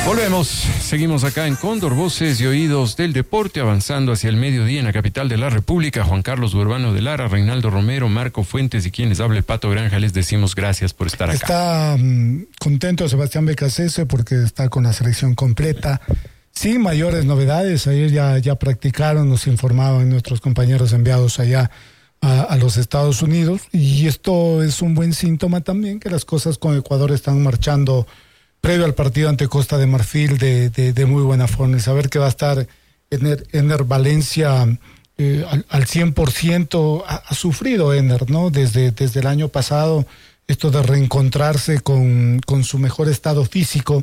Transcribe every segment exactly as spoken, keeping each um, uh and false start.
Volvemos, seguimos acá en Cóndor, voces y oídos del deporte, avanzando hacia el mediodía en la capital de la República. Juan Carlos Urbano de Lara, Reinaldo Romero, Marco Fuentes y quienes habla el Pato Granja, les decimos gracias por estar acá. Está um, contento Sebastián Becasese porque está con la selección completa. Sin mayores novedades, ayer ya, ya practicaron, nos informaban nuestros compañeros enviados allá a, a los Estados Unidos, y esto es un buen síntoma también, que las cosas con Ecuador están marchando previo al partido ante Costa de Marfil de, de, de muy buena forma. Y saber que va a estar Ener, Ener Valencia eh, al, al cien por ciento, ha, ha sufrido Ener, ¿no? Desde, desde el año pasado, esto de reencontrarse con, con su mejor estado físico,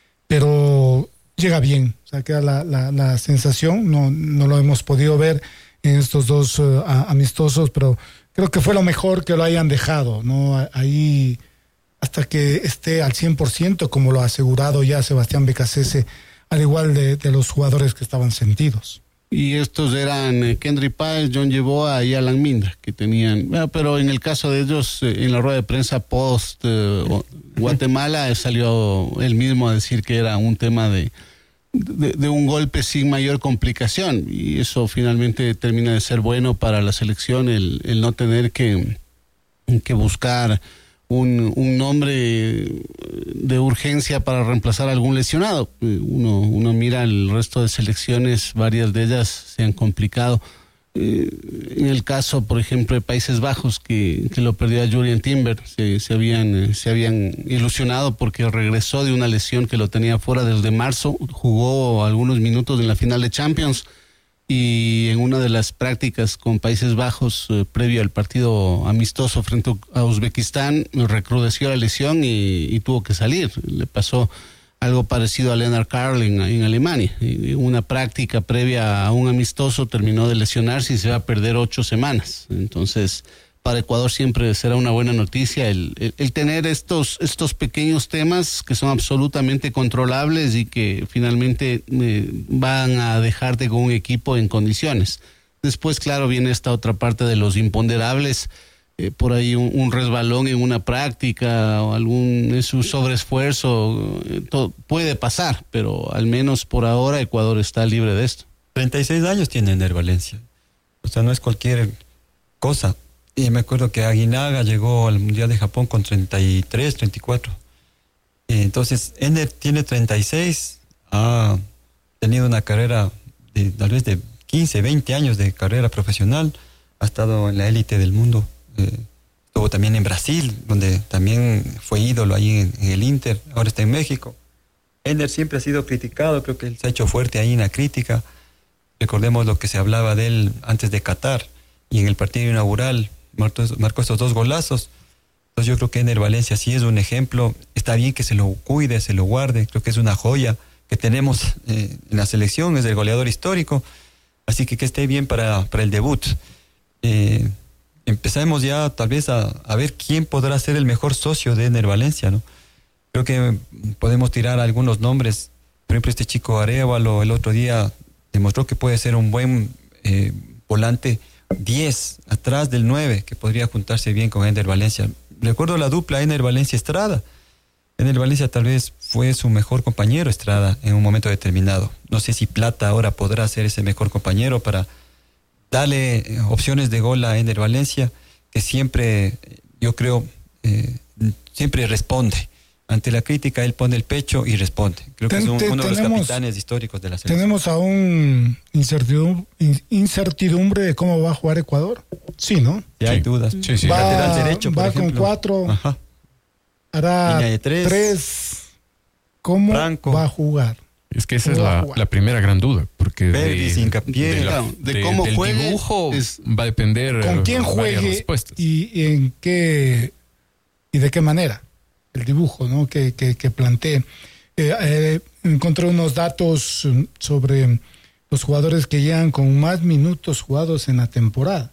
pero llega bien, o sea, queda la, la, la sensación, no, no lo hemos podido ver en estos dos uh, amistosos, pero creo que fue lo mejor que lo hayan dejado, ¿no? Ahí, hasta que esté al cien por ciento, como lo ha asegurado ya Sebastián Becasese, al igual de, de los jugadores que estaban sentidos. Y estos eran eh, Kendry Páez, John Yeboah y Alan Minda, que tenían, bueno, pero en el caso de ellos, eh, en la rueda de prensa post eh, Guatemala, salió él mismo a decir que era un tema de, de, de un golpe sin mayor complicación, y eso finalmente termina de ser bueno para la selección, el, el no tener que, que buscar Un, un nombre de urgencia para reemplazar a algún lesionado. Uno, uno mira el resto de selecciones, varias de ellas se han complicado. Eh, en el caso, por ejemplo, de Países Bajos, que, que lo perdió a Jurrien Timber, se, se, habían, se habían ilusionado porque regresó de una lesión que lo tenía fuera desde marzo, jugó algunos minutos en la final de Champions, y en una de las prácticas con Países Bajos, eh, previo al partido amistoso frente a Uzbekistán, recrudeció la lesión y, y tuvo que salir. Le pasó algo parecido a Lennart Karl en, en Alemania. Y una práctica previa a un amistoso terminó de lesionarse y se va a perder ocho semanas. Entonces, para Ecuador siempre será una buena noticia el, el, el tener estos, estos pequeños temas que son absolutamente controlables y que finalmente eh, van a dejarte con un equipo en condiciones. Después, claro, viene esta otra parte de los imponderables, eh, por ahí un, un resbalón en una práctica o algún es un sobreesfuerzo, eh, todo, puede pasar, pero al menos por ahora Ecuador está libre de esto. treinta y seis años tiene Ener Valencia, o sea, no es cualquier cosa. Y me acuerdo que Aguinaga llegó al Mundial de Japón con treinta y tres, treinta y cuatro. Entonces, Ener tiene treinta y seis, ha tenido una carrera de tal vez de quince, veinte años de carrera profesional, ha estado en la élite del mundo. Eh, estuvo también en Brasil, donde también fue ídolo ahí en, en el Inter, ahora está en México. Ener siempre ha sido criticado, creo que él se ha hecho fuerte ahí en la crítica. Recordemos lo que se hablaba de él antes de Qatar, y en el partido inaugural marcó, marcó estos dos golazos. Entonces yo creo que Ener Valencia sí es un ejemplo. Está bien que se lo cuide, se lo guarde. Creo que es una joya que tenemos eh, en la selección, es el goleador histórico. Así que que esté bien para, para el debut. Eh, empecemos ya tal vez a, a ver quién podrá ser el mejor socio de Ener Valencia, ¿no? Creo que podemos tirar algunos nombres. Por ejemplo, este chico Arévalo el otro día demostró que puede ser un buen eh, volante diez atrás del nueve, que podría juntarse bien con Ener Valencia. Recuerdo la dupla Ener Valencia-Estrada. Ener Valencia tal vez fue su mejor compañero, Estrada, en un momento determinado. No sé si Plata ahora podrá ser ese mejor compañero para darle opciones de gol a Ener Valencia, que siempre, yo creo, eh, siempre responde. Ante la crítica, él pone el pecho y responde. Creo que es un, uno de los capitanes históricos de la selección. ¿Tenemos aún incertidumbre, incertidumbre de cómo va a jugar Ecuador? Sí, ¿no? Ya hay dudas. Sí, sí. Va, lateral derecho, por va ejemplo. con cuatro. Ajá. Hará de tres. tres. ¿Cómo Franco. va a jugar? Es que esa es la, la primera gran duda, porque Verdis, de, hincapié, de, la, de, de cómo del juegue dibujo es, va a depender con quién juegue y, y en qué y de qué manera el dibujo, ¿no? que, que, que plantee. Eh, eh, encontré unos datos sobre los jugadores que llegan con más minutos jugados en la temporada.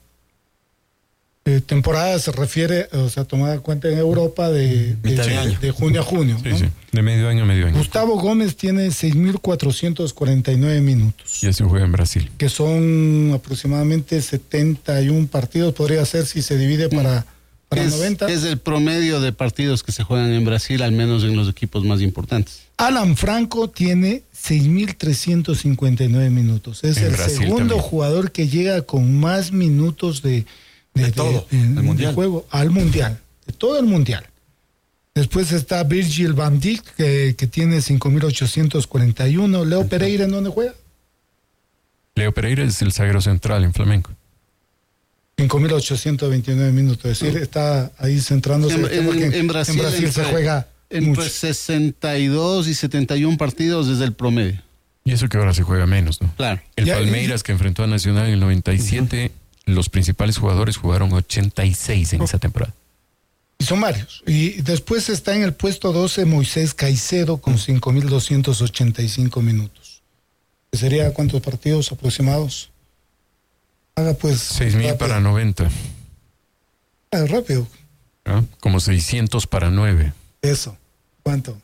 Eh, temporada se refiere, o sea, tomada en cuenta en Europa de, de, de, de, de junio a junio. Sí, ¿no? sí, de medio año a medio año. Gustavo Gómez tiene seis mil cuatrocientos cuarenta y nueve minutos. Y así juega en Brasil. Que son aproximadamente setenta y uno partidos, podría ser si se divide para, para es, noventa. Es el promedio de partidos que se juegan en Brasil, al menos en los equipos más importantes. Alan Franco tiene seis mil trescientos cincuenta y nueve minutos. Es En el Brasil segundo también. jugador que llega con más minutos de, de, De todo, de- el de mundial. juego al mundial, de todo el mundial. Después está Virgil van Dijk, que, que tiene cinco mil ochocientos cuarenta y uno. Leo Pereira, ¿en dónde juega? Leo Pereira es el zaguero central en Flamengo. cinco mil ochocientos veintinueve minutos. Es decir, está ahí centrándose. En, el tema en- que en Brasil, en Brasil se entre- juega Entre mucho. sesenta y dos y setenta y uno partidos desde el promedio. Y eso que ahora se juega menos, ¿no? Claro. El Ya, Palmeiras que enfrentó a Nacional en el noventa y siete, los principales jugadores jugaron ochenta y seis en esa temporada. Y son varios. Y después está en el puesto doce Moisés Caicedo con cinco mil doscientos ochenta y cinco minutos. ¿Que sería cuántos partidos aproximados? Haga pues. seis mil rápido. para noventa, Ah, rápido. ¿no? Como seiscientos para nueve. Eso. ¿Cuánto?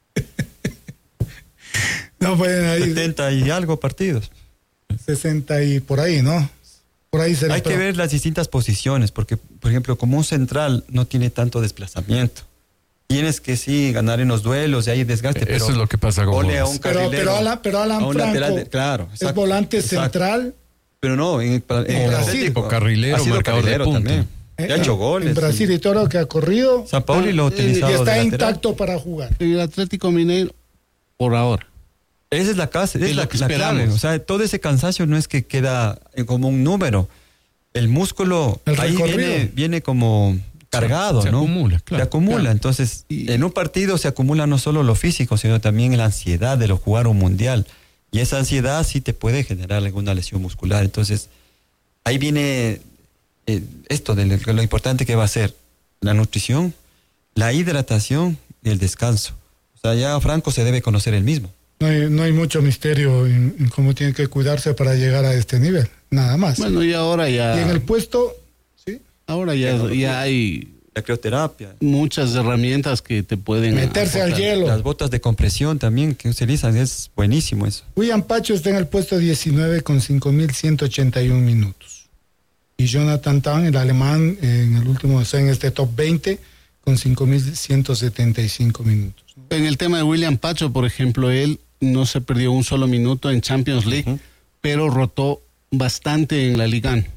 No pueden ahí. setenta y algo partidos. sesenta y por ahí, ¿no? Por ahí sería. Hay que pero- ver las distintas posiciones, porque, por ejemplo, como un central no tiene tanto desplazamiento. Tienes que sí ganar en los duelos y hay desgaste. pero Eso es lo que pasa con ponle a Gómez. un Pero, carrilero, pero Alan, pero Alan a un Franco lateral de- claro, es exacto, volante exacto. central. Pero no, en, el- en En el Brasil. Atlético O carrilero, ha sido marcador de carrilero punta. también. eh, Ya ha hecho goles. En Brasil y todo lo que ha corrido. San Pauli lo ha y utilizado está de lateral. intacto para jugar. El Atlético Mineiro, por ahora. Esa es la casa, es Es la, lo que la clave. esperamos. O sea, todo ese cansancio no es que queda eh, como un número. El músculo El ahí recorrido. viene, viene como cargado, se ¿no? acumula, claro. Se acumula. Claro. Entonces, Y- en un partido se acumula no solo lo físico, sino también la ansiedad de lo jugar un mundial. Y esa ansiedad sí te puede generar alguna lesión muscular. Entonces, ahí viene eh, esto de lo, lo importante que va a ser la nutrición, la hidratación y el descanso. O sea, ya Franco se debe conocer él mismo. No hay, no hay mucho misterio en, en cómo tiene que cuidarse para llegar a este nivel. Nada más. Bueno, y ahora ya. y en el puesto, sí, Ahora ya, ya hay La crioterapia, muchas herramientas que te pueden. meterse al aportar. hielo. las botas de compresión también que utilizan, es buenísimo eso. William Pacho está en el puesto diecinueve con cinco mil ciento ochenta y uno minutos. Y Jonathan Tah, el alemán, en el último, está en este top veinte con cinco mil ciento setenta y cinco minutos. En el tema de William Pacho, por ejemplo, él no se perdió un solo minuto en Champions League, Ujú. pero rotó bastante en la Liga, en,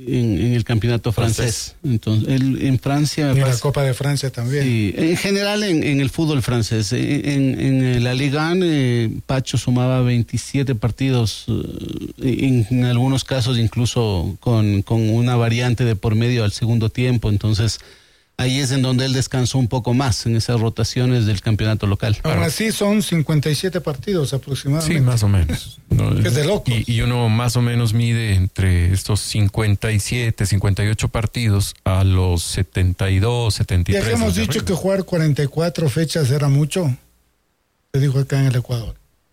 en el campeonato francés. Francés. Entonces, él en Francia. me Y la parece- Copa de Francia también. Sí, en general en, en el fútbol francés. En, en, en la Liga, eh, Pacho sumaba veintisiete partidos, eh, en, en algunos casos incluso con, con una variante de por medio al segundo tiempo. Entonces, ahí es en donde él descansó un poco más, en esas rotaciones del campeonato local. Aún así son cincuenta y siete partidos Sí, aproximadamente. más o menos. ¿no? Es de locos. Y, y uno más o menos mide entre estos cincuenta y siete, cincuenta y ocho partidos a los setenta y dos, setenta y Ya tres. que hemos hacia dicho arriba. que jugar cuarenta y cuatro fechas era mucho, se dijo acá en el Ecuador.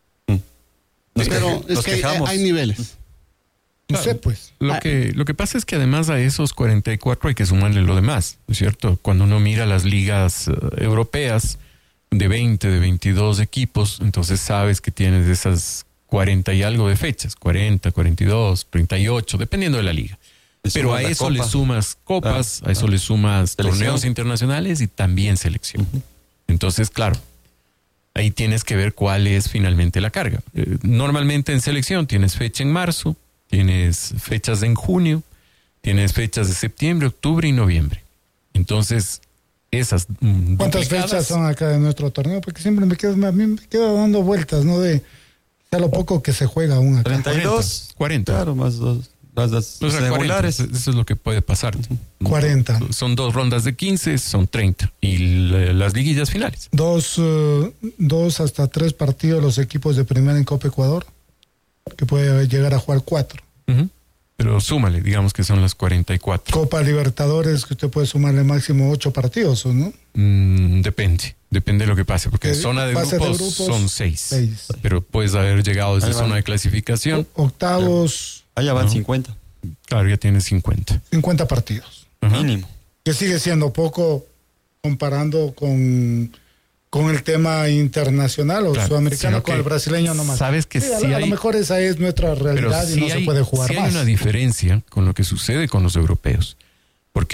Nos Pero queja- es nos que hay, quejamos. hay niveles. No Claro. sé, pues. Lo Ah. que, lo que pasa es que además a esos cuarenta y cuatro hay que sumarle lo demás, ¿no es cierto? Cuando uno mira las ligas eh, europeas de veinte, de veintidós equipos, entonces sabes que tienes esas cuarenta y algo de fechas, cuarenta, cuarenta y dos, treinta y ocho, dependiendo de la liga. Le Pero sumas a la eso copa. le sumas copas, Claro, a eso claro. le sumas Selección. torneos internacionales y también selección. Entonces, claro, ahí tienes que ver cuál es finalmente la carga. Eh, normalmente en selección tienes fecha en marzo, tienes fechas en junio, tienes fechas de septiembre, octubre y noviembre. Entonces, esas mm, ¿Cuántas duplicadas, fechas son acá de nuestro torneo? Porque siempre me quedo, a mí me quedo dando vueltas, ¿no? De a lo poco que se juega aún acá. treinta y dos. cuarenta. Claro, más dos. Las, las O sea, cuarenta, regulares. eso es lo que puede pasar. cuarenta. Son dos rondas de quince, son treinta. Y la- las liguillas finales. Dos, eh, dos hasta tres partidos los equipos de primera en Copa Ecuador, que puede llegar a jugar cuatro. Ujú. Pero súmale, digamos que son las cuarenta y cuatro. Copa Libertadores, que usted puede sumarle máximo ocho partidos, ¿o no? Mm, depende, depende de lo que pase, porque Que zona de pase de grupos, grupos, son seis, seis. pero puedes haber llegado desde Ahí van. zona de clasificación, Octavos, Allá van No. cincuenta. claro, ya tienes cincuenta. cincuenta partidos. Ajá. Mínimo. Que sigue siendo poco comparando con, con el tema internacional o Claro, sudamericano, sino con que el brasileño nomás. sabes que Sí, a, sí lo- a lo hay- mejor esa es nuestra Pero realidad y sí no hay, se puede jugar sí hay más. una diferencia con lo que sucede con los europeos, porque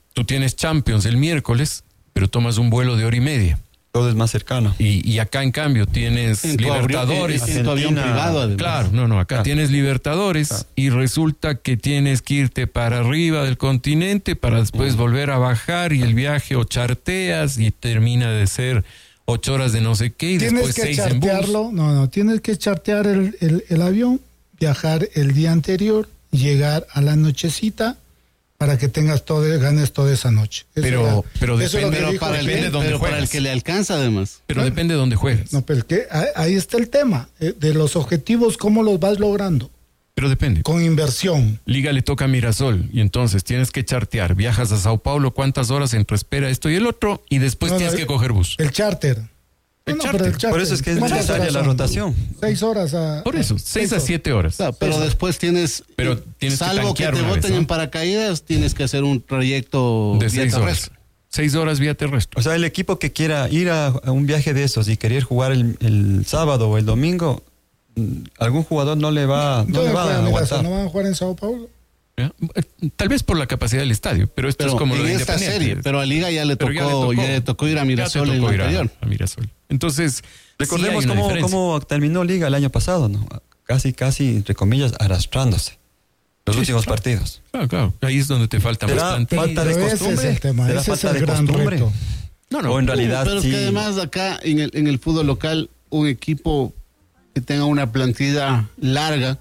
tú tienes Champions el miércoles, pero tomas un vuelo de hora y media. Todo es más cercano. Y, y acá, en cambio, tienes En tu avión- Libertadores. en- en tu avión privado, además. Claro, no, no, acá Claro. tienes Libertadores Claro. y resulta que tienes que irte para arriba del continente para después volver a bajar y el viaje o charteas y termina de ser ocho horas de no sé qué y Tienes después que seis en bus. chartearlo, no, no, tienes que chartear el, el, el avión, viajar el día anterior, llegar a la nochecita para que tengas todo, ganes toda esa noche. Eso Pero- era- pero eso es lo depende- que Pero, dijo para el, depende que, de dónde pero para juegas. el que le alcanza, además. Pero depende de dónde juegues. No, pero es que ahí, ahí está el tema, eh, de los objetivos, cómo los vas logrando, Pero depende. con inversión. Liga le toca a Mirasol y entonces tienes que chartear. Viajas a Sao Paulo, ¿cuántas horas entre espera esto y el otro? Y después No, no, tienes el- que coger bus. El charter. El No, no, charter. pero charter. Por eso es que es ¿Cuántas necesaria horas la son? rotación. Seis horas a... Por eso, seis a siete horas. Claro, pero Eso. después tienes, Pero eh, tienes que salvo que, tanquear te una vez, boten ¿no? en paracaídas, tienes que hacer un trayecto De vía seis horas. terrestre. Seis horas vía terrestre. O sea, el equipo que quiera ir a, a un viaje de esos y querer jugar el, el sábado o el domingo, mm, algún jugador no le va, no ¿Dónde le va juegan, a mira, aguantar. ¿no van a jugar en Sao Paulo? ¿Ya? Tal vez por la capacidad del estadio, pero esto Pero es como en lo de esta Independiente. serie, pero a Liga ya le Pero tocó, ya le tocó, ir a Ya te Mirasol en tocó el ir a- anterior. a Mirasol. Entonces, Recordemos sí hay una cómo, diferencia. cómo terminó Liga el año pasado, ¿no? Casi, casi, entre comillas, arrastrándose los Sí, últimos claro. partidos. Claro, claro. Ahí es donde te falta ¿Será bastante. falta de Pero ese costumbre? es el tema, ¿Será ese es falta el de gran costumbre? reto. No, no. O en realidad Pero es sí. que además acá en el, en el fútbol local, un equipo que tenga una plantilla larga,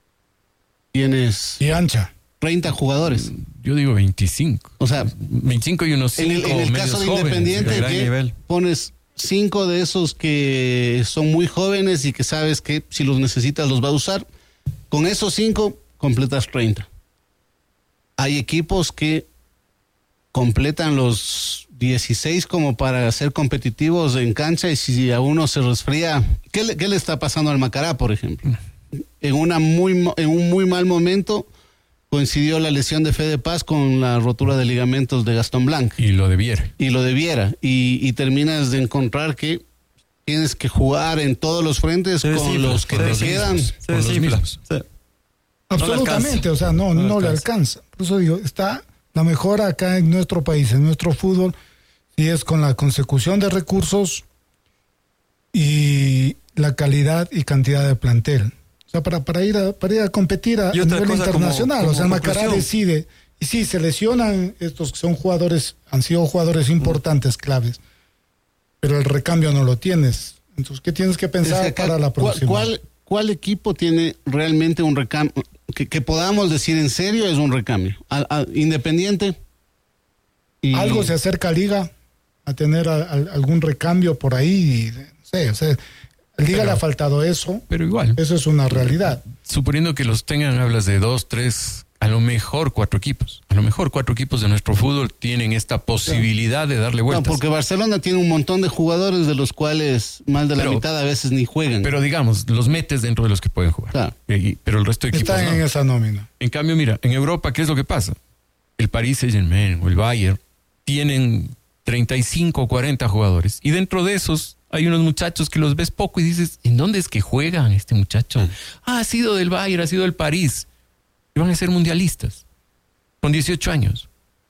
tienes Y ancha. treinta jugadores. Yo digo veinticinco. O sea, veinticinco y unos en el, cinco en el medios caso de jóvenes. Independiente, de gran que nivel. pones cinco de esos que son muy jóvenes y que sabes que si los necesitas los va a usar. Con esos cinco completas treinta. Hay equipos que completan los dieciséis como para ser competitivos en cancha y si a uno se resfría, ¿qué le, qué le está pasando al Macará, por ejemplo? En, una muy, mo- en un muy mal momento coincidió la lesión de Fede Paz con la rotura de ligamentos de Gastón Blanc Y lo debiera. y lo debiera y, y terminas de encontrar que tienes que jugar en todos los frentes Se con desinfla, los que se te desinfla. quedan. Se Con los desinfla. mismos. Sí. Absolutamente, o sea, no, No no, le le alcanza. Por eso digo, está la mejora acá en nuestro país, en nuestro fútbol, y es con la consecución de recursos y la calidad y cantidad de plantel. O sea, para, para, ir, a, para ir a competir a, Y a otra nivel cosa como- internacional. como o sea, Macará conclusión. decide, y sí, se lesionan estos que son jugadores, han sido jugadores importantes, claves, pero el recambio no lo tienes. Entonces, ¿qué tienes que pensar Es que acá, para la ¿cuál- próxima? ¿cuál, cuál equipo tiene realmente un recambio? Que, que podamos decir en serio es un recambio. A- a- Independiente. y- Algo se acerca a Liga a tener a- a- algún recambio por ahí. y, no sé, o sea, a Liga Pero- le ha faltado eso. Pero igual, Eso es una realidad. suponiendo que los tengan, hablas de dos, tres, a lo mejor cuatro equipos. A lo mejor cuatro equipos de nuestro fútbol tienen esta posibilidad de darle No, vueltas. porque Barcelona tiene un montón de jugadores de los cuales más de la Pero- mitad a veces ni juegan. Pero digamos, los metes dentro de los que pueden jugar. Claro. Eh, y- pero el resto de equipos Están no. en esa nómina. En cambio, mira, en Europa, ¿qué es lo que pasa? El Paris Saint-Germain o el Bayern tienen treinta y cinco o cuarenta jugadores. Y dentro de esos hay unos muchachos que los ves poco y dices, ¿en dónde es que juegan este muchacho? Ah, ha sido del Bayern, ha sido del París. Y van a ser mundialistas. Con dieciocho años.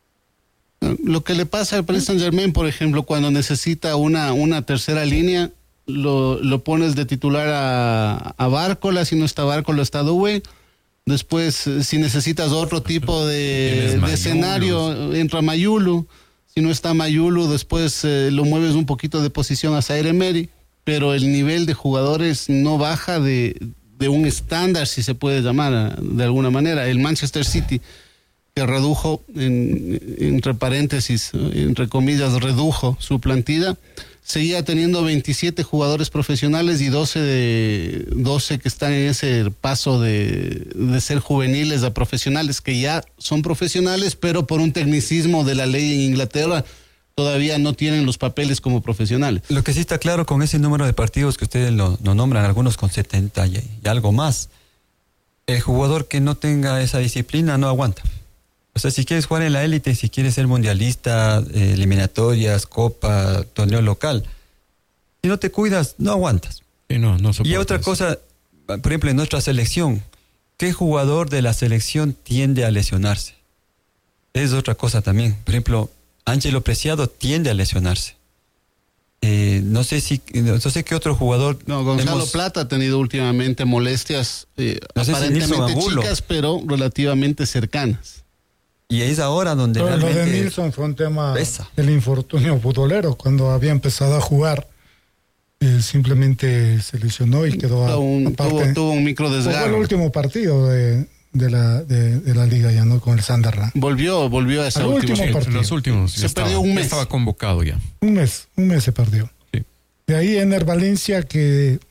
Lo que le pasa al Paris Saint Germain, por ejemplo, cuando necesita una, una tercera línea, lo, lo pones de titular a, a Bárcola, si no está Bárcola está Doué. Después, eh, si necesitas otro tipo de, Tienes de Mayulu. escenario, entra Mayulu. Si no está Mayulu, después eh, lo mueves un poquito de posición a Zaire Emery, pero el nivel de jugadores no baja de, de un estándar, si se puede llamar a- de alguna manera. El Manchester City, que redujo, en, entre paréntesis, entre comillas, redujo su plantilla, seguía teniendo veintisiete jugadores profesionales y doce, de, doce que están en ese paso de, de ser juveniles a profesionales, que ya son profesionales, pero por un tecnicismo de la ley en Inglaterra todavía no tienen los papeles como profesionales. Lo que sí está claro con ese número de partidos que ustedes lo, lo nombran, algunos con setenta y, y algo más, el jugador que no tenga esa disciplina no aguanta. O sea, si quieres jugar en la élite, si quieres ser mundialista, eh, eliminatorias, copa, torneo local, si no te cuidas, no aguantas. Sí, no, no Y soporto otra eso. cosa, por ejemplo, en nuestra selección, ¿qué jugador de la selección tiende a lesionarse? es otra cosa también. Por ejemplo, Ángelo Preciado tiende a lesionarse. Eh, no sé si, no sé qué otro jugador. No, Gonzalo hemos... Plata ha tenido últimamente molestias, eh, no sé aparentemente si chicas, pero relativamente cercanas. Y es ahora donde pero realmente... Lo de Nilsson fue un tema pesa. del infortunio futbolero. Cuando había empezado a jugar, eh, simplemente se lesionó y quedó a, tuvo, un, aparte. tuvo, tuvo un micro desgarro. Fue el último partido de, de, la, de, de la liga ya, ¿no? Con el Sunderland. Volvió, volvió a ese último último partido. Los últimos. Se estaba, perdió un mes. Estaba convocado ya. Un mes, un mes se perdió. Sí. De ahí Ener Valencia, que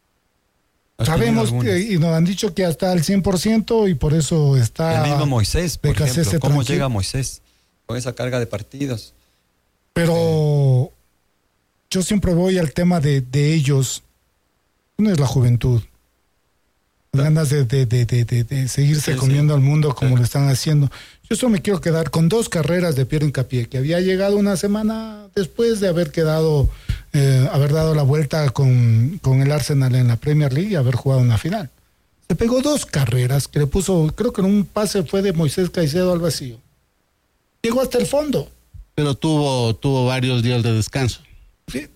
sabemos que, y nos han dicho que hasta al cien por ciento y por eso está... El mismo Moisés, por Becasese ejemplo. ¿Cómo tranquilo. llega Moisés con esa carga de partidos? Pero yo siempre voy al tema de, de ellos. No es la juventud. Ganas de, de, de, de, de, de seguirse Sí, comiendo sí. al mundo como lo están haciendo. Yo solo me quiero quedar con dos carreras de Pierre Hincapié, que había llegado una semana después de haber quedado, eh, haber dado la vuelta con, con el Arsenal en la Premier League y haber jugado una final. Se pegó dos carreras que le puso, creo que en un pase fue de Moisés Caicedo al vacío. Llegó hasta el fondo. Pero tuvo, tuvo varios días de descanso. Sí.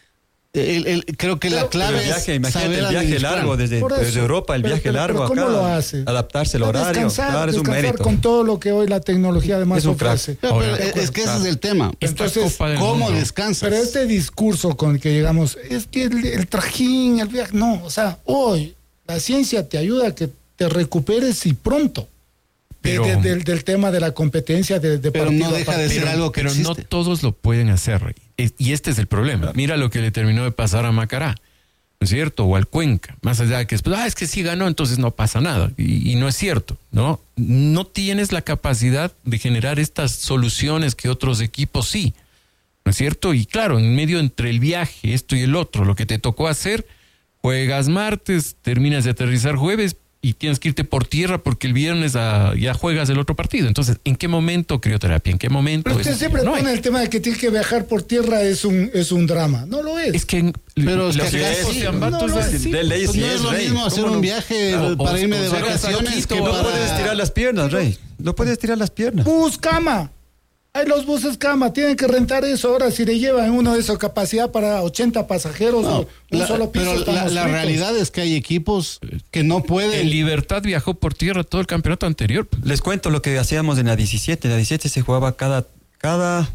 El, el, creo que Pero- la clave Pero el viaje, es imagínate saber el viaje administrar. largo desde, Por eso. desde Europa, el Pero- viaje pero- largo pero ¿cómo acá. lo hace? Adaptarse el horario. Descansar, Claro, es un descansar mérito. con todo lo que hoy la tecnología además Es un crack. ofrece. Pero, pero Ahora, es, es que ese es el tema. Esta Entonces, Copa del ¿Cómo Mundo, descansas? Pero este discurso con el que llegamos, es que el, el trajín, el viaje, no, o sea, hoy la ciencia te ayuda a que te recuperes y pronto. De- Pero- de- del, del tema de la competencia de, de Pero partido no a deja de partido. ser algo que pero no existe. todos lo pueden hacer, Rey. Es- y este es el problema. Mira lo que le terminó de pasar a Macará, ¿no es cierto? O al Cuenca. Más allá de que después, ah, es que sí ganó, entonces no pasa nada. Y, y no es cierto, ¿no? No tienes la capacidad de generar estas soluciones que otros equipos sí, ¿no es cierto? Y claro, en medio entre el viaje, esto y el otro, lo que te tocó hacer, juegas martes, terminas de aterrizar jueves y tienes que irte por tierra porque el viernes ah, ya juegas el otro partido. Entonces, ¿en qué momento crioterapia? ¿En qué momento? Pero usted Es- siempre no pone hay. el tema de que tiene que viajar por tierra es un, es un drama. No lo es. Es que en- Pero es los que acá equipos sí, de Ambato no, no, es- sí. De ley, Pues sí no es, es lo Rey. mismo hacer ¿Cómo un no? viaje Claro, para o- irme de o sea, vacaciones Quito, que no No para... puedes estirar las piernas, Rey. No puedes estirar las piernas. Bus cama. Hay los buses cama, tienen que rentar eso. Ahora, si le llevan uno de esa capacidad para ochenta pasajeros No, o un la- solo piso, pero la, estamos la fritos. realidad es que hay equipos que no En pueden... Libertad viajó por tierra todo el campeonato anterior. Les cuento lo que hacíamos en la diecisiete. En la diecisiete se jugaba cada, cada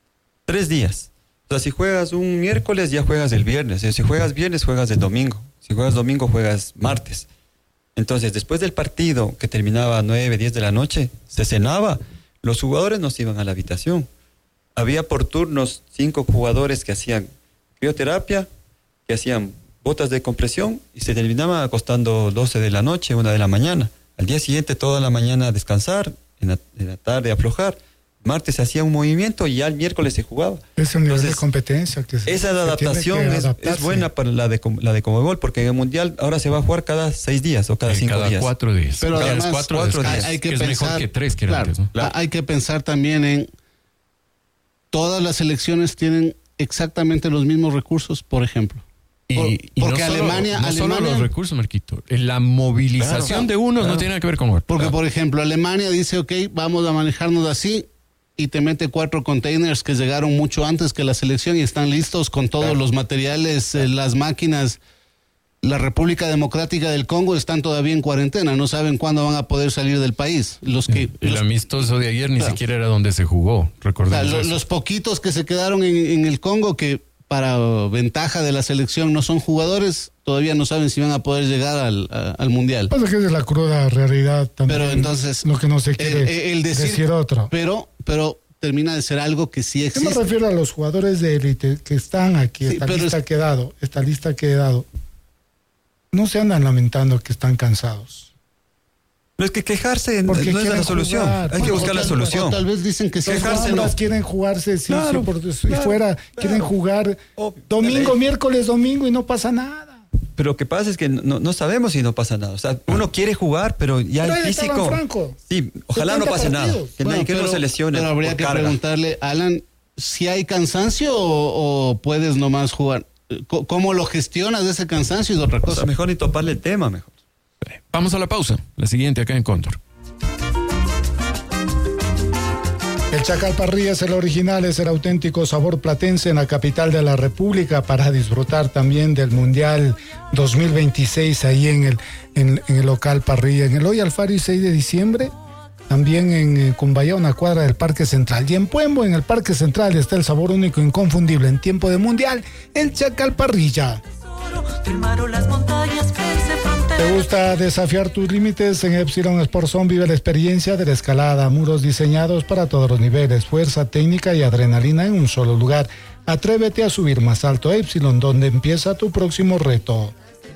tres días. O sea, si juegas un miércoles, ya juegas el viernes. Si juegas viernes, juegas el domingo. Si juegas domingo, juegas martes. Entonces, después del partido, que terminaba a nueve, diez de la noche, se cenaba. Los jugadores nos iban a la habitación. Había por turnos cinco jugadores que hacían crioterapia, que hacían botas de compresión y se terminaban acostando doce de la noche, una de la mañana. Al día siguiente, toda la mañana a descansar, en la, en la tarde a aflojar. Martes se hacía un movimiento y ya el miércoles se jugaba. Es el nivel Entonces, de competencia que se- Esa que adaptación tiene que es, adaptarse. es buena para la de, la de Conmebol, porque en el Mundial ahora se va a jugar cada seis días o cada Eh, cinco cada días. cuatro días. Pero cada además, cuatro, cuatro descansas, hay, hay que, es pensar, mejor que tres que era claro, antes, ¿no? ha- hay que pensar también en todas las selecciones tienen exactamente los mismos recursos, por ejemplo. Y, Por- y porque no solo, Alemania- no solo Alemania- los recursos, Marquito, la movilización Claro, de unos claro. no tiene nada que ver con otros. Porque, Claro. por ejemplo, Alemania dice, ok, vamos a manejarnos así y te mete cuatro containers que llegaron mucho antes que la selección y están listos con todos los materiales, eh, las máquinas. La República Democrática del Congo están todavía en cuarentena, no saben cuándo van a poder salir del país. Los que El los, amistoso de ayer ni Claro. siquiera era donde se jugó, o sea, recordemos lo- eso. los poquitos que se quedaron en, en el Congo, que para ventaja de la selección no son jugadores, todavía no saben si van a poder llegar al, a- al Mundial. Pasa que es la cruda realidad también. Pero entonces, lo que no se quiere el- el decir- decir otro. Pero, pero termina de ser algo que sí Yo me existe. refiero a los jugadores de élite que están aquí, Sí, esta pero lista es- que he dado, esta lista que he dado. No se andan lamentando que están cansados. No es que quejarse no Porque es la quieren solución. jugar. Hay que O buscar O la tal- solución. o tal vez dicen que sí, Los quejarse no. jugadores quieren jugarse si, Claro, si por si claro, fuera, claro. quieren jugar Obvio, domingo, dale. miércoles, domingo y no pasa nada. Pero lo que pasa es que no, no sabemos si no pasa nada. O sea, uno quiere jugar, pero ya Pero el ahí estaba físico. Franco. Sí, ojalá no setenta pase nada. partidos. Que, Bueno, nadie, que no pero- se lesione. Pero habría por que carga. preguntarle, Alan, si hay cansancio o, o puedes nomás jugar. C- ¿Cómo lo gestionas de ese cansancio? Es otra O cosa. sea, mejor ni toparle el tema, mejor. Vamos a la pausa, la siguiente acá en Cóndor. El Chacal Parrilla es el original, es el auténtico sabor platense en la capital de la República para disfrutar también del Mundial dos mil veintiséis ahí en el, en, en el local Parrilla. En el Hoy Alfaro seis de diciembre, también en Cumbayá, una cuadra del Parque Central. Y en Puembo, en el Parque Central, está el sabor único e inconfundible en tiempo de Mundial, el Chacal Parrilla. ¿Te gusta desafiar tus límites? En Epsilon Sport Zone vive la experiencia de la escalada, muros diseñados para todos los niveles, fuerza, técnica y adrenalina en un solo lugar. Atrévete a subir más alto, Epsilon, donde empieza tu próximo reto.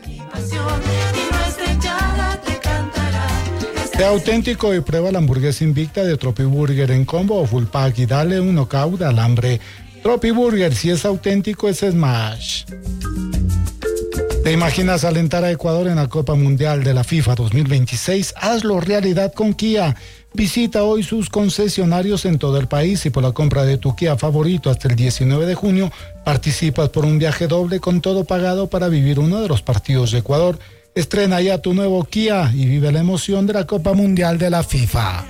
Sea auténtico y prueba la hamburguesa invicta de Tropi Burger en combo o full pack y dale un knockout al hambre. Tropi Burger, si es auténtico, es Smash. ¿Te imaginas alentar a Ecuador en la Copa Mundial de la FIFA dos mil veintiséis? Hazlo realidad con Kia. Visita hoy sus concesionarios en todo el país y por la compra de tu Kia favorito hasta el diecinueve de junio participas por un viaje doble con todo pagado para vivir uno de los partidos de Ecuador. Estrena ya tu nuevo Kia y vive la emoción de la Copa Mundial de la FIFA.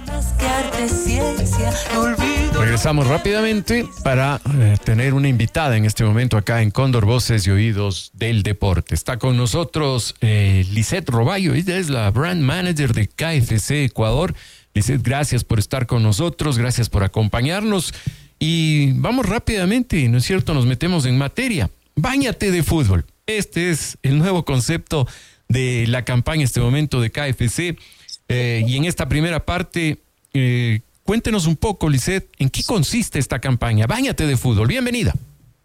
Regresamos rápidamente para eh, tener una invitada en este momento acá en Cóndor Voces y Oídos del Deporte. Está con nosotros eh, Lisette Roballo, ella es la Brand Manager de K F C Ecuador. Lisette, gracias por estar con nosotros, gracias por acompañarnos y vamos rápidamente, ¿no es cierto? Nos metemos en materia. Báñate de fútbol. Este es el nuevo concepto de la campaña en este momento de K F C eh, y en esta primera parte eh, cuéntenos un poco, Lisette, ¿en qué consiste esta campaña? Báñate de fútbol, bienvenida.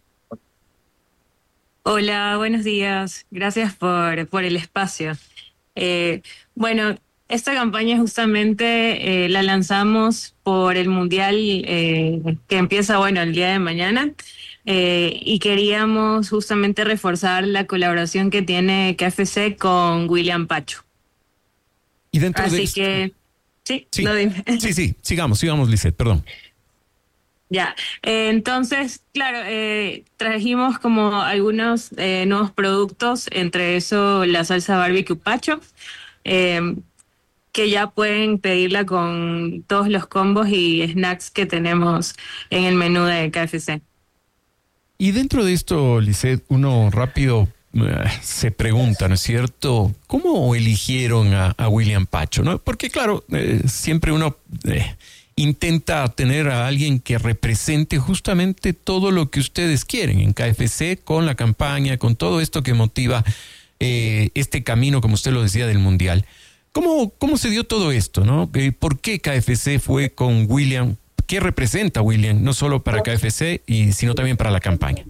Hola, buenos días, gracias por, por el espacio. Eh, bueno, esta campaña justamente eh, la lanzamos por el Mundial eh, que empieza, bueno, el día de mañana. Eh, y queríamos justamente reforzar la colaboración que tiene K F C con William Pacho. Y dentro Así de esto... que, sí, sí, no dime. sí, sí, sigamos, sigamos, Lisette, perdón. Ya, eh, entonces, claro, eh, trajimos como algunos eh, nuevos productos, entre eso la salsa barbecue Pacho, eh, que ya pueden pedirla con todos los combos y snacks que tenemos en el menú de K F C. Y dentro de esto, Lisette, uno rápido eh, se pregunta, ¿no es cierto? ¿Cómo eligieron a, a William Pacho, no? Porque claro, eh, siempre uno eh, intenta tener a alguien que represente justamente todo lo que ustedes quieren en K F C, con la campaña, con todo esto que motiva eh, este camino, como usted lo decía, del Mundial. ¿Cómo, cómo se dio todo esto, no? Eh, ¿Por qué K F C fue con William? ¿Qué representa William, no solo para K F C, y, sino también para la campaña?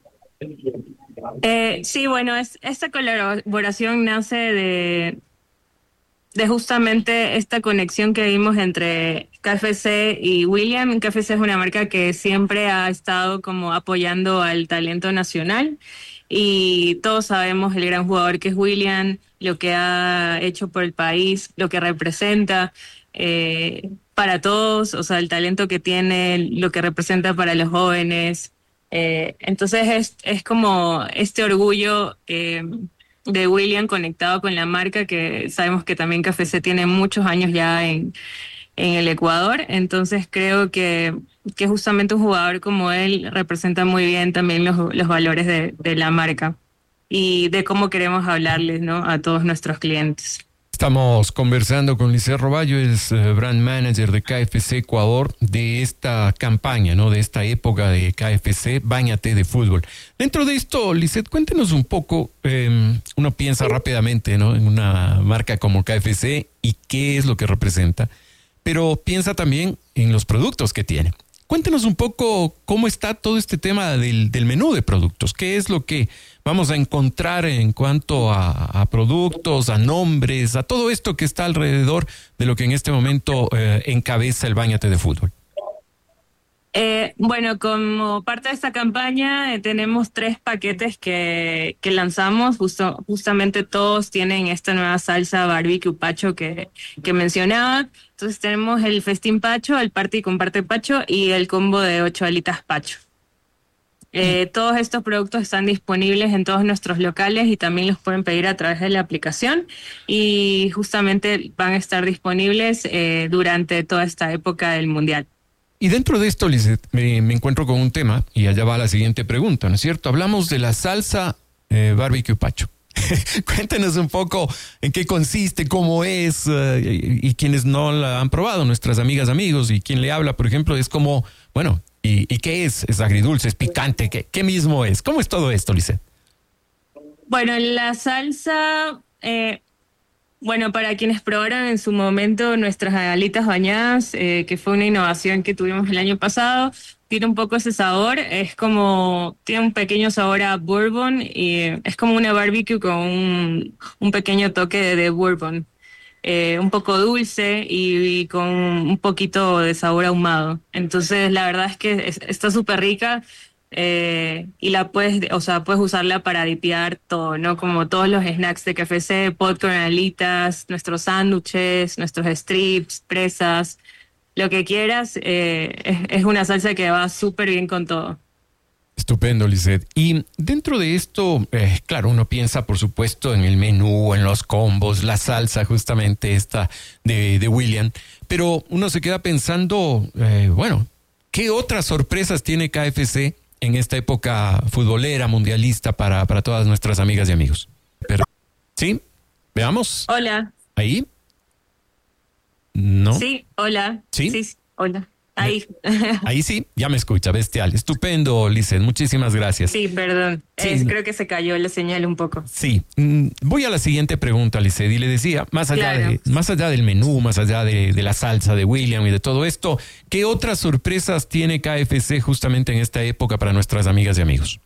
Eh, sí, bueno, es, esta colaboración nace de, de justamente esta conexión que vimos entre K F C y William. K F C es una marca que siempre ha estado como apoyando al talento nacional y todos sabemos el gran jugador que es William, lo que ha hecho por el país, lo que representa eh, para todos, o sea, el talento que tiene, lo que representa para los jóvenes. Eh, entonces es, es como este orgullo eh, de William conectado con la marca, que sabemos que también K F C tiene muchos años ya en, en el Ecuador. Entonces creo que, que justamente un jugador como él representa muy bien también los, los valores de, de la marca y de cómo queremos hablarles, ¿no?, a todos nuestros clientes. Estamos conversando con Lisette Roballo, es uh, Brand Manager de K F C Ecuador, de esta campaña, ¿no? De esta época de K F C, Báñate de fútbol. Dentro de esto, Lisette, cuéntenos un poco, eh, uno piensa rápidamente, ¿no?, en una marca como K F C y qué es lo que representa, pero piensa también en los productos que tiene. Cuéntenos un poco cómo está todo este tema del, del menú de productos. ¿Qué es lo que vamos a encontrar en cuanto a, a productos, a nombres, a todo esto que está alrededor de lo que en este momento eh, encabeza el Báñate de fútbol? Eh, bueno, como parte de esta campaña eh, tenemos tres paquetes que, que lanzamos. Justo, justamente todos tienen esta nueva salsa barbecue Pacho que, que mencionaba. Entonces tenemos el festín Pacho, el party con parte Pacho y el combo de ocho alitas Pacho. Eh, todos estos productos están disponibles en todos nuestros locales y también los pueden pedir a través de la aplicación, y justamente van a estar disponibles eh, durante toda esta época del Mundial. y dentro de esto, Lizeth, me, me encuentro con un tema, y allá va la siguiente pregunta, ¿no es cierto? Hablamos de la salsa eh, barbecue pacho. Cuéntenos un poco en qué consiste, cómo es, uh, y, y quienes no la han probado, nuestras amigas, amigos, y quien le habla, por ejemplo, es como, bueno, ¿y, y qué es? ¿Es agridulce? ¿Es picante? ¿Qué, qué mismo es? ¿Cómo es todo esto, Lizeth? Bueno, la salsa, eh, bueno, para quienes probaron en su momento nuestras alitas bañadas, eh, que fue una innovación que tuvimos el año pasado, tiene un poco ese sabor, es como, tiene un pequeño sabor a bourbon y es como una barbecue con un, un pequeño toque de, de bourbon, eh, un poco dulce y, y con un poquito de sabor ahumado. Entonces, la verdad es que es, está súper rica. Eh, y la puedes, o sea, puedes usarla para dipear todo, ¿no? Como todos los snacks de K F C, popcorn, alitas, nuestros sándwiches, nuestros strips, presas, lo que quieras. Eh, es, es una salsa que va súper bien con todo. Estupendo, Lizeth. Y dentro de esto, eh, claro, uno piensa, por supuesto, en el menú, en los combos, la salsa, justamente esta de, de William, pero uno se queda pensando, eh, bueno, ¿qué otras sorpresas tiene K F C en esta época futbolera, mundialista, para, para todas nuestras amigas y amigos? Pero, ¿sí? Veamos. Hola. ¿Ahí? ¿No? Sí, hola. ¿Sí? Sí, sí, hola. Ahí. Ahí sí, ya me escucha, bestial. Estupendo, Lizeth, muchísimas gracias. Sí, perdón. Sí. Es, creo que se cayó la señal un poco. Sí, mm, voy a la siguiente pregunta, Lizeth, y le decía, más allá, Claro. de, más allá del menú, más allá de, de la salsa de William y de todo esto, ¿qué otras sorpresas tiene K F C justamente en esta época para nuestras amigas y amigos?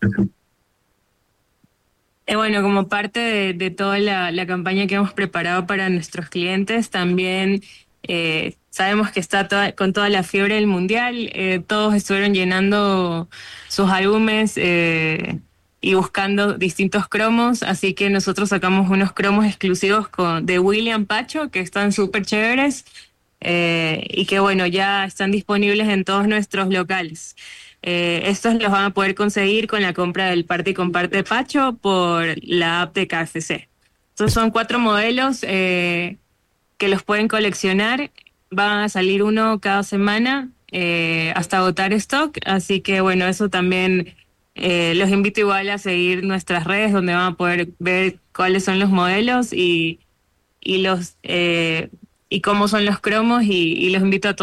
Eh, bueno, como parte de, de toda la, la campaña que hemos preparado para nuestros clientes, también eh, sabemos que está toda- con toda la fiebre del mundial, eh, todos estuvieron llenando sus álbumes eh, y buscando distintos cromos, así que nosotros sacamos unos cromos exclusivos con, de William Pacho, que están súper chéveres eh, y que bueno, ya están disponibles en todos nuestros locales. Eh, estos los van a poder conseguir con la compra del Parte y Comparte Pacho por la app de K F C. Entonces son cuatro modelos eh, que los pueden coleccionar. Van a salir uno cada semana eh, hasta agotar stock. Así que bueno, eso también eh, los invito igual a seguir nuestras redes donde van a poder ver cuáles son los modelos y, y los eh, y cómo son los cromos y, y los invito a todos